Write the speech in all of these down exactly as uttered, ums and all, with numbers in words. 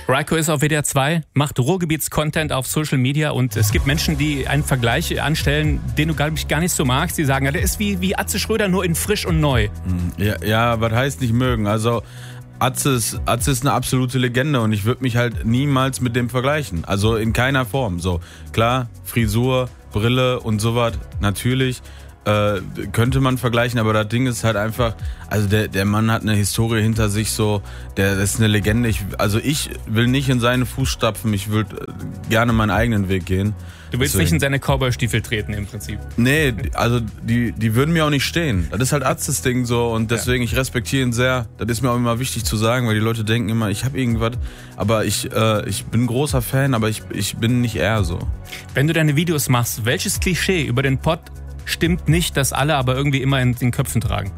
Reiko ist auf W D R zwei, macht Ruhrgebiets-Content auf Social Media und es gibt Menschen, die einen Vergleich anstellen, den du, glaube ich, gar nicht so magst. Die sagen, ja, der ist wie, wie Atze Schröder, nur in frisch und neu. Ja, ja, was heißt nicht mögen? Also Atze ist, Atze ist eine absolute Legende und ich würde mich halt niemals mit dem vergleichen. Also in keiner Form. So, klar, Frisur, Brille und sowas, natürlich. Äh, könnte man vergleichen, aber das Ding ist halt einfach, also der, der Mann hat eine Historie hinter sich, so, der das ist eine Legende. Ich, also ich will nicht in seine Fußstapfen, ich würde gerne meinen eigenen Weg gehen. Du willst Deswegen. nicht in seine Cowboy-Stiefel treten im Prinzip. Nee, also die, die würden mir auch nicht stehen. Das ist halt Atzes Ding so und deswegen, ich respektiere ihn sehr. Das ist mir auch immer wichtig zu sagen, weil die Leute denken immer, ich habe irgendwas, aber ich, äh, ich bin ein großer Fan, aber ich, ich bin nicht er so. Wenn du deine Videos machst, welches Klischee über den Pott stimmt nicht, dass alle aber irgendwie immer in den Köpfen tragen?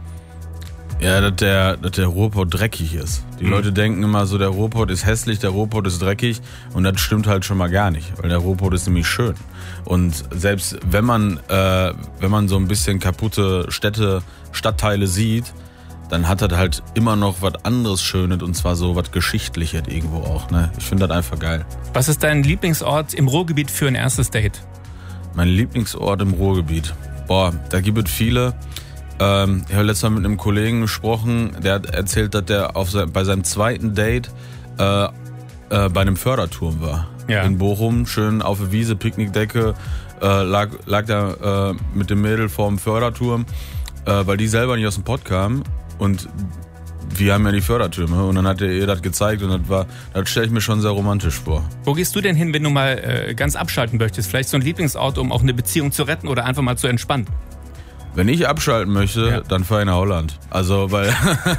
Ja, dass der, dass der Ruhrpott dreckig ist. Die mhm. Leute denken immer so, der Ruhrpott ist hässlich, der Ruhrpott ist dreckig und das stimmt halt schon mal gar nicht, weil der Ruhrpott ist nämlich schön. Und selbst wenn man, äh, wenn man so ein bisschen kaputte Städte, Stadtteile sieht, dann hat das halt immer noch was anderes Schönes und zwar so was Geschichtliches irgendwo auch. Ne? Ich finde das einfach geil. Was ist dein Lieblingsort im Ruhrgebiet für ein erstes Date? Mein Lieblingsort im Ruhrgebiet? Boah, da gibt es viele. Ähm, ich habe letztes Mal mit einem Kollegen gesprochen, der hat erzählt, dass der auf sein, bei seinem zweiten Date äh, äh, bei einem Förderturm war. Ja. In Bochum, schön auf der Wiese, Picknickdecke, äh, lag, lag da äh, mit dem Mädel vorm Förderturm, äh, weil die selber nicht aus dem Pott kamen und wir haben ja die Fördertürme und dann hat er ihr das gezeigt und das war, das stelle ich mir schon sehr romantisch vor. Wo gehst du denn hin, wenn du mal äh, ganz abschalten möchtest? Vielleicht so ein Lieblingsort, um auch eine Beziehung zu retten oder einfach mal zu entspannen? Wenn ich abschalten möchte, ja. dann fahre ich nach Holland. Also, weil,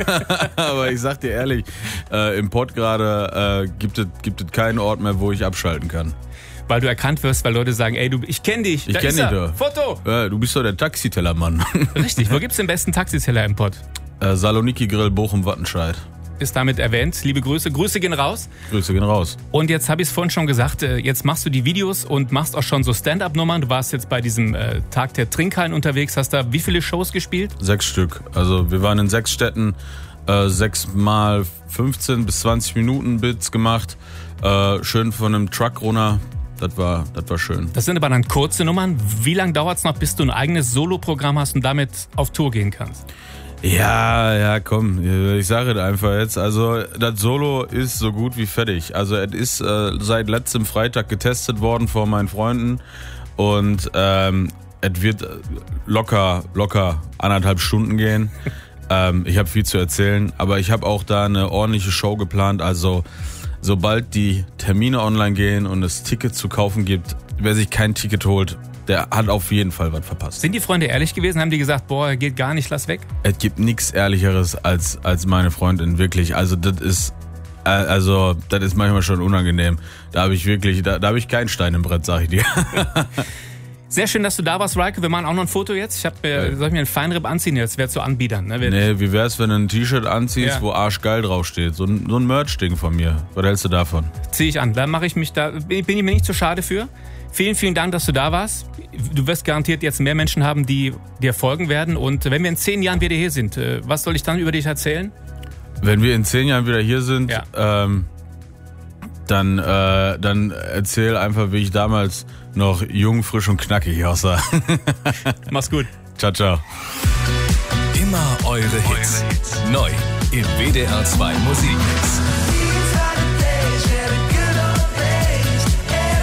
aber ich sag dir ehrlich, äh, im Pott gerade äh, gibt es gibt es keinen Ort mehr, wo ich abschalten kann. Weil du erkannt wirst, weil Leute sagen, ey, du, ich kenne dich. Ich kenne dich doch. Foto. Ja, du bist doch der Taxitellermann. Richtig. Wo gibt's den besten Taxiteller im Pott? Äh, Saloniki Grill Bochum-Wattenscheid. Ist damit erwähnt. Liebe Grüße. Grüße gehen raus. Grüße gehen raus. Und jetzt habe ich es vorhin schon gesagt, jetzt machst du die Videos und machst auch schon so Stand-up-Nummern. Du warst jetzt bei diesem äh, Tag der Trinkhallen unterwegs. Hast da wie viele Shows gespielt? Sechs Stück. Also wir waren in sechs Städten, äh, sechs mal fünfzehn bis zwanzig Minuten Bits gemacht. Äh, schön von einem Truck runter. Das war, das war schön. Das sind aber dann kurze Nummern. Wie lange dauert es noch, bis du ein eigenes Solo-Programm hast und damit auf Tour gehen kannst? Ja, ja, komm, ich sage es einfach jetzt. Also das Solo ist so gut wie fertig. Also es ist äh, seit letztem Freitag getestet worden vor meinen Freunden und ähm, es wird locker, locker anderthalb Stunden gehen. ähm, ich habe viel zu erzählen, aber ich habe auch da eine ordentliche Show geplant. Also sobald die Termine online gehen und es Ticket zu kaufen gibt, wer sich kein Ticket holt, der hat auf jeden Fall was verpasst. Sind die Freunde ehrlich gewesen? Haben die gesagt, boah, geht gar nicht, lass weg? Es gibt nichts Ehrlicheres als, als meine Freundin, wirklich. Also das ist, äh, also, das ist manchmal schon unangenehm. Da habe ich wirklich, da, da habe ich keinen Stein im Brett, sag ich dir. Sehr schön, dass du da warst, Reiko. Wir machen auch noch ein Foto jetzt. Ich hab, äh, soll ich mir einen Feinripp anziehen jetzt? Wäre zu anbietern. Ne? Nee, wie wär's, wenn du ein T-Shirt anziehst, ja. wo arschgeil draufsteht? So ein, so ein Merch-Ding von mir. Was hältst du davon? Zieh ich an. Da mache ich mich da, bin ich mir nicht zu schade für. Vielen, vielen Dank, dass du da warst. Du wirst garantiert jetzt mehr Menschen haben, die dir folgen werden. Und wenn wir in zehn Jahren wieder hier sind, was soll ich dann über dich erzählen? Wenn wir in zehn Jahren wieder hier sind, ja. ähm, dann, äh, dann erzähl einfach, wie ich damals noch jung, frisch und knackig aussah. Mach's gut. Ciao, ciao. Immer eure Hits. Neu im W D R zwei Musikmix.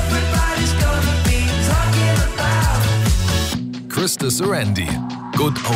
Krista Randy. Good